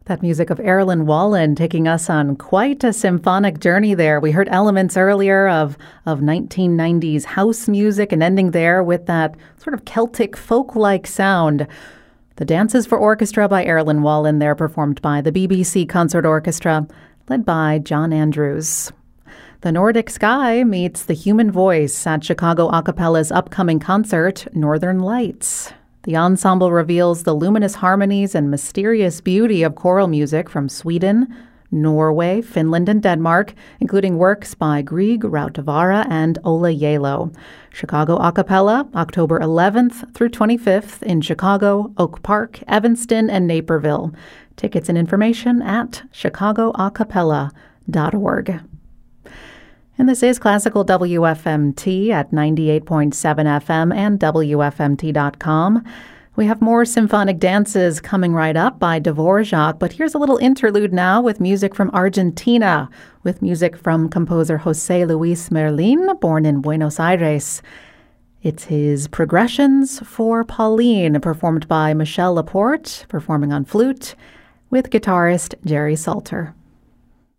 That music of Erilyn Wallen taking us on quite a symphonic journey there. We heard elements earlier of 1990s house music and ending there with that sort of Celtic folk-like sound. The Dances for Orchestra by Erilyn Wallen there, performed by the BBC Concert Orchestra, led by John Andrews. The Nordic Sky meets the human voice at Chicago a cappella's upcoming concert, Northern Lights. The ensemble reveals the luminous harmonies and mysterious beauty of choral music from Sweden, Norway, Finland, and Denmark, including works by Grieg, Rautavaara, and Ola Yalo. Chicago a cappella, October 11th through 25th in Chicago, Oak Park, Evanston, and Naperville. Tickets and information at chicagoacapella.org. And this is Classical WFMT at 98.7 FM and WFMT.com. We have more symphonic dances coming right up by Dvorak, but here's a little interlude now with music from Argentina, with music from composer José Luis Merlin, born in Buenos Aires. It's his Progressions for Pauline, performed by Michel Laporte, performing on flute, with guitarist Jerry Salter.